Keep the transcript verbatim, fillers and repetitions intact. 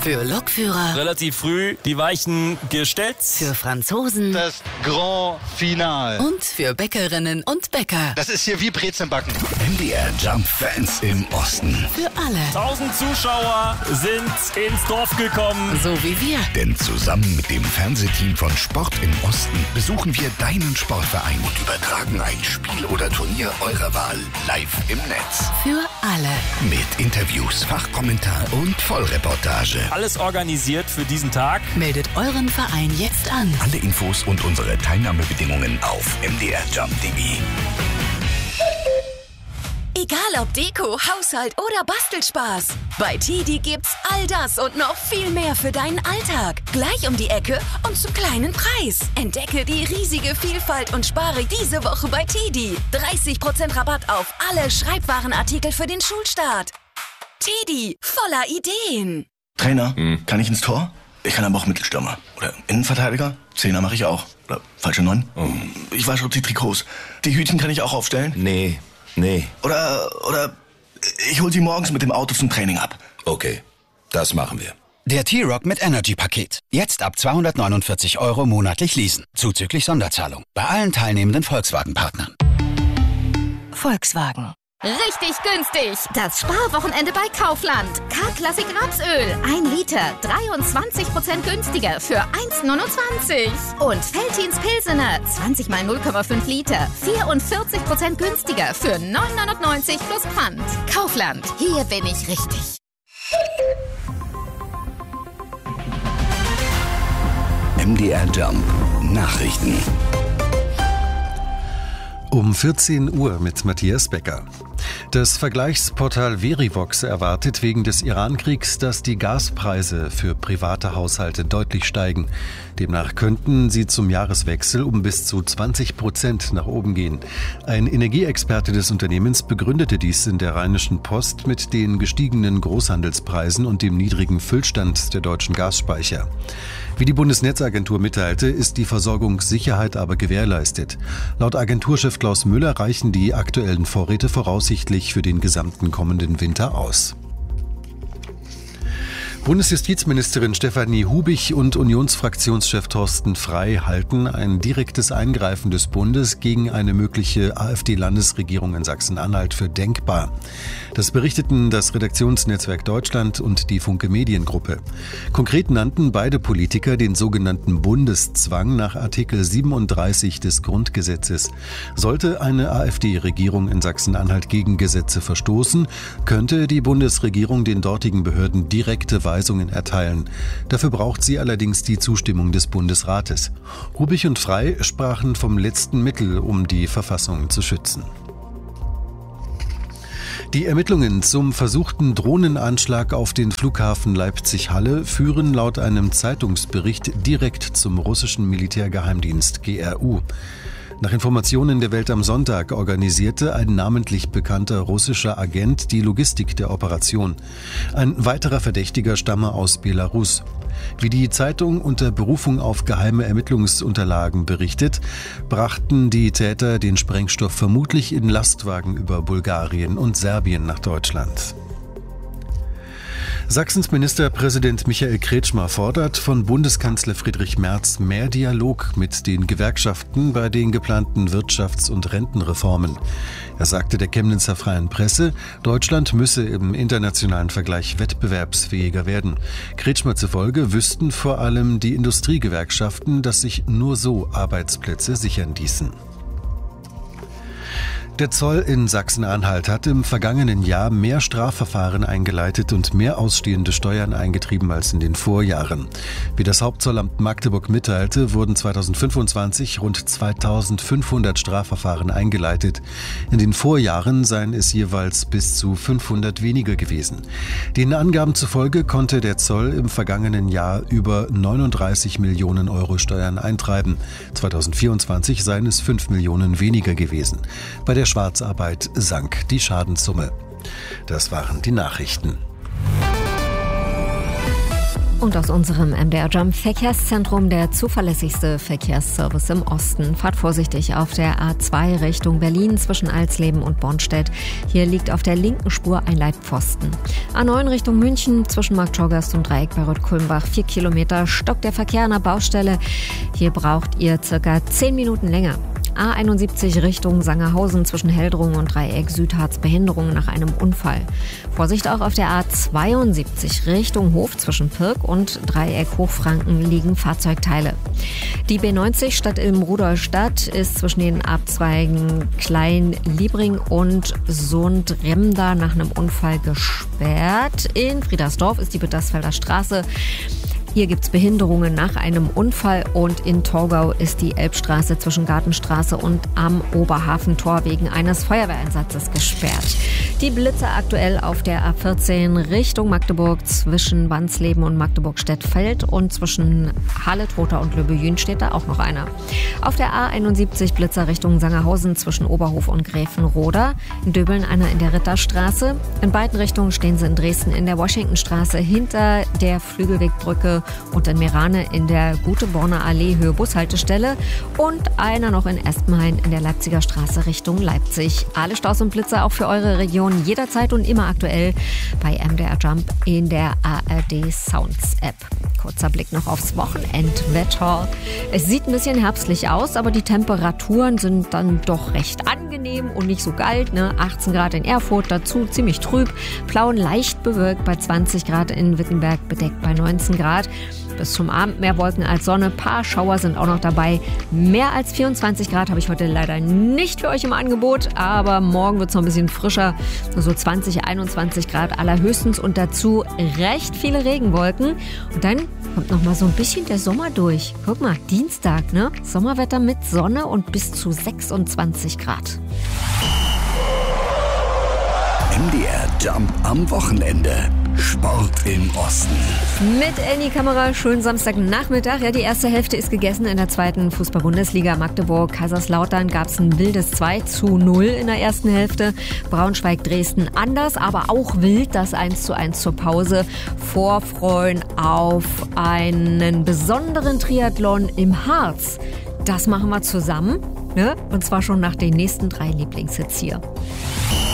Für Lokführer. Relativ früh die Weichen gestellt. Für Franzosen. Das Grand Finale. Und für Bäckerinnen und Bäcker. Das ist hier wie Brezenbacken. M D R Jump Fans im Osten. Für alle. Tausend Zuschauer sind ins Dorf gekommen. So wie wir. Denn zusammen mit dem Fernsehteam von Sport im Osten besuchen wir deinen Sportverein und übertragen ein Spiel oder Turnier eurer Wahl live im Netz. Für alle. Mit Interviews, Fachkommentar und Vollreportage. Alles organisiert für diesen Tag. Meldet euren Verein jetzt an. Alle Infos und unsere Teilnahmebedingungen auf m d r jump punkt d e. Egal ob Deko, Haushalt oder Bastelspaß. Bei Tidi gibt's all das und noch viel mehr für deinen Alltag. Gleich um die Ecke und zum kleinen Preis. Entdecke die riesige Vielfalt und spare diese Woche bei Tidi. dreißig Prozent Rabatt auf alle Schreibwarenartikel für den Schulstart. Tidi, voller Ideen. Trainer, hm. kann ich ins Tor? Ich kann aber auch Mittelstürmer. Oder Innenverteidiger? Zehner mache ich auch. Oder falsche Neun? Oh. Ich wasche die Trikots. Die Hütchen kann ich auch aufstellen? Nee, nee. Oder, oder ich hol sie morgens mit dem Auto zum Training ab. Okay, das machen wir. Der T-Rock mit Energy-Paket. Jetzt ab zweihundertneunundvierzig Euro monatlich leasen. Zuzüglich Sonderzahlung. Bei allen teilnehmenden Volkswagen-Partnern. Volkswagen. Richtig günstig. Das Sparwochenende bei Kaufland. K-Klassik Rapsöl. ein Liter. dreiundzwanzig Prozent günstiger für eins Komma neunundzwanzig. Und Veltins Pilsener. zwanzig mal null Komma fünf Liter. vierundvierzig Prozent günstiger für neun Komma neunundneunzig plus Pfand. Kaufland. Hier bin ich richtig. M D R Jump Nachrichten. Um vierzehn Uhr mit Matthias Becker. Das Vergleichsportal Verivox erwartet wegen des Iran-Kriegs, dass die Gaspreise für private Haushalte deutlich steigen. Demnach könnten sie zum Jahreswechsel um bis zu zwanzig Prozent nach oben gehen. Ein Energieexperte des Unternehmens begründete dies in der Rheinischen Post mit den gestiegenen Großhandelspreisen und dem niedrigen Füllstand der deutschen Gasspeicher. Wie die Bundesnetzagentur mitteilte, ist die Versorgungssicherheit aber gewährleistet. Laut Agenturchef Klaus Müller reichen die aktuellen Vorräte voraussichtlich für den gesamten kommenden Winter aus. Bundesjustizministerin Stefanie Hubich und Unionsfraktionschef Thorsten Frey halten ein direktes Eingreifen des Bundes gegen eine mögliche AfD-Landesregierung in Sachsen-Anhalt für denkbar. Das berichteten das Redaktionsnetzwerk Deutschland und die Funke Mediengruppe. Konkret nannten beide Politiker den sogenannten Bundeszwang nach Artikel siebenunddreißig des Grundgesetzes. Sollte eine AfD-Regierung in Sachsen-Anhalt gegen Gesetze verstoßen, könnte die Bundesregierung den dortigen Behörden direkte Weisungen erteilen. Dafür braucht sie allerdings die Zustimmung des Bundesrates. Hubich und Frey sprachen vom letzten Mittel, um die Verfassung zu schützen. Die Ermittlungen zum versuchten Drohnenanschlag auf den Flughafen Leipzig-Halle führen laut einem Zeitungsbericht direkt zum russischen Militärgeheimdienst G R U. Nach Informationen der Welt am Sonntag organisierte ein namentlich bekannter russischer Agent die Logistik der Operation. Ein weiterer Verdächtiger stamme aus Belarus. Wie die Zeitung unter Berufung auf geheime Ermittlungsunterlagen berichtet, brachten die Täter den Sprengstoff vermutlich in Lastwagen über Bulgarien und Serbien nach Deutschland. Sachsens Ministerpräsident Michael Kretschmer fordert von Bundeskanzler Friedrich Merz mehr Dialog mit den Gewerkschaften bei den geplanten Wirtschafts- und Rentenreformen. Er sagte der Chemnitzer Freien Presse, Deutschland müsse im internationalen Vergleich wettbewerbsfähiger werden. Kretschmer zufolge wüssten vor allem die Industriegewerkschaften, dass sich nur so Arbeitsplätze sichern ließen. Der Zoll in Sachsen-Anhalt hat im vergangenen Jahr mehr Strafverfahren eingeleitet und mehr ausstehende Steuern eingetrieben als in den Vorjahren. Wie das Hauptzollamt Magdeburg mitteilte, wurden zweitausendfünfundzwanzig rund zweitausendfünfhundert Strafverfahren eingeleitet. In den Vorjahren seien es jeweils bis zu fünfhundert weniger gewesen. Den Angaben zufolge konnte der Zoll im vergangenen Jahr über neununddreißig Millionen Euro Steuern eintreiben. zweitausendvierundzwanzig seien es fünf Millionen weniger gewesen. Bei der Schwarzarbeit sank die Schadenssumme. Das waren die Nachrichten. Und aus unserem M D R Jump Verkehrszentrum der zuverlässigste Verkehrsservice im Osten. Fahrt vorsichtig auf der A zwei Richtung Berlin zwischen Alsleben und Bornstedt. Hier liegt auf der linken Spur ein Leitpfosten. A neun Richtung München zwischen Marktschorgast und Dreieck bei Röttkulmbach. Vier Kilometer stockt der Verkehr an der Baustelle. Hier braucht ihr circa zehn Minuten länger. A einundsiebzig Richtung Sangerhausen zwischen Heldrungen und Dreieck Südharz Behinderungen nach einem Unfall. Vorsicht auch auf der A zweiundsiebzig Richtung Hof zwischen Pirk und Dreieck Hochfranken liegen Fahrzeugteile. Die B neunzig Stadt-Ilm-Rudolstadt ist zwischen den Abzweigen Klein-Liebring und Sundremda nach einem Unfall gesperrt. In Friedersdorf ist die Bittersfelder Straße. Hier gibt's Behinderungen nach einem Unfall und in Torgau ist die Elbstraße zwischen Gartenstraße und am Oberhafentor wegen eines Feuerwehreinsatzes gesperrt. Die Blitze aktuell auf der A vierzehn Richtung Magdeburg zwischen Wansleben und Magdeburg-Stettfeld und zwischen Halle-Trotha und Lübbe-Jün steht da auch noch einer. Auf der A einundsiebzig Blitzer Richtung Sangerhausen zwischen Oberhof und Gräfenroda. In Döbeln einer in der Ritterstraße. In beiden Richtungen stehen sie in Dresden in der Washingtonstraße hinter der Flügelwegbrücke und in Merane in der Gute-Borner Allee Höhe Bushaltestelle und einer noch in Espenhain in der Leipziger Straße Richtung Leipzig. Alle Staus und Blitze auch für eure Region jederzeit und immer aktuell bei M D R Jump in der A R D Sounds App. Kurzer Blick noch aufs Wochenendwetter. Es sieht ein bisschen herbstlich aus, aber die Temperaturen sind dann doch recht angenehm und nicht so kalt. Ne? achtzehn Grad in Erfurt, dazu ziemlich trüb. Plauen leicht bewölkt bei zwanzig Grad in Wittenberg, bedeckt bei neunzehn Grad. Bis zum Abend mehr Wolken als Sonne, paar Schauer sind auch noch dabei. Mehr als vierundzwanzig Grad habe ich heute leider nicht für euch im Angebot, aber morgen wird es noch ein bisschen frischer, nur so zwanzig, einundzwanzig Grad allerhöchstens und dazu recht viele Regenwolken. Und dann kommt noch mal so ein bisschen der Sommer durch. Guck mal, Dienstag, ne? Sommerwetter mit Sonne und bis zu sechsundzwanzig Grad. M D R Jump am Wochenende. Sport im Osten. Mit Elni Kamera, schönen Samstagnachmittag. Ja, die erste Hälfte ist gegessen in der zweiten Fußball-Bundesliga. Magdeburg-Kaiserslautern gab es ein wildes zwei zu null in der ersten Hälfte. Braunschweig-Dresden anders, aber auch wild, das eins zu eins zur Pause. Vorfreuen auf einen besonderen Triathlon im Harz. Das machen wir zusammen, ne? Und zwar schon nach den nächsten drei Lieblingshits hier.